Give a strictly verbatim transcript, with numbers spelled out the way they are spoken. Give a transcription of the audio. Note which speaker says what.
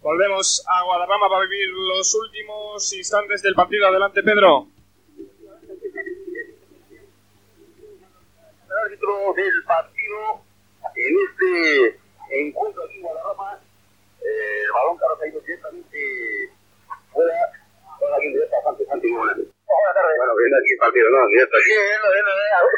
Speaker 1: Volvemos a Guadarrama para vivir los últimos instantes del partido. Adelante, Pedro.
Speaker 2: El árbitro del partido en este encuentro aquí en Guadarrama, eh, el balón que ha caído directamente fuera, fuera aquí en directo bastante, bastante buena. Buenas tardes. Bueno, viendo aquí el partido, ¿no? Directo aquí. Sí, viendo, viendo, viendo.